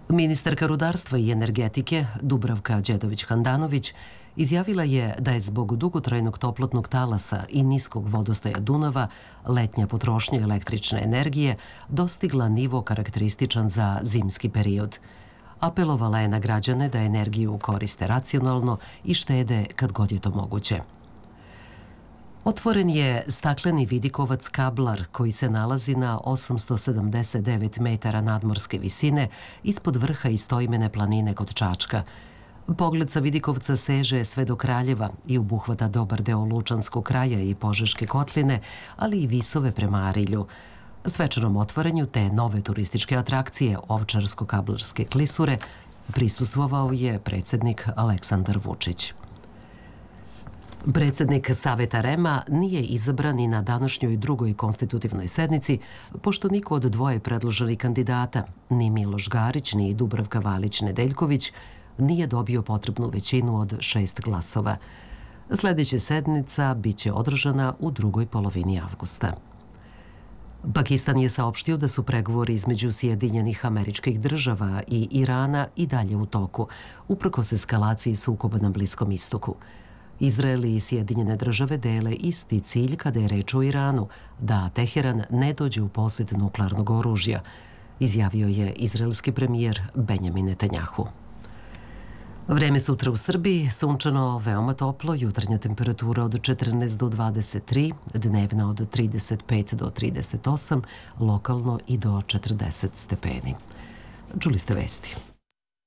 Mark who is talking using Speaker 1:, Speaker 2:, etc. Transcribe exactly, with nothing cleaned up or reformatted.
Speaker 1: Ministarka rudarstva i energetike Dubravka Đedović-Handanović izjavila je da je zbog dugotrajnog toplotnog talasa i niskog vodostaja Dunava letnja potrošnja električne energije dostigla nivo karakterističan za zimski period. Apelovala je na građane da energiju koriste racionalno i štede kad god je to moguće. Otvoren je stakleni vidikovac Kablar koji se nalazi na osamsto sedamdeset devet metara nadmorske visine ispod vrha istoimene planine kod Čačka. Pogled sa vidikovca seže sve do Kraljeva i obuhvata dobar deo Lučanskog kraja i Požeške kotline, ali i visove prema Arilju. Svečanom otvaranju te nove turističke atrakcije Ovčarsko-Kablarske klisure prisustvovao je predsednik Aleksandar Vučić. Predsednik Saveta REM-a nije izabran ni na današnjoj drugoj konstitutivnoj sednici, pošto niko od dvoje predloženih kandidata, ni Miloš Garić, ni Dubravka Valić-Nedeljković, nije dobio potrebnu većinu od šest glasova. Sljedeća sednica biće održana u drugoj polovini avgusta. Pakistan je saopštio da su pregovori između Sjedinjenih Američkih Država i Irana i dalje u toku, uprkos eskalaciji sukoba na Bliskom istoku. Izrael i Sjedinjene Države dele isti cilj kada je reč o Iranu, da Teheran ne dođe u posjed nuklearnog oružja, izjavio je izraelski premijer Benjamin Netanjahu. Vreme sutra u Srbiji, sunčano, veoma toplo, jutarnja temperatura od četrnaest do dvadeset tri, dnevna od trideset pet do trideset osam, lokalno i do četrdeset stepeni. Čuli ste vesti.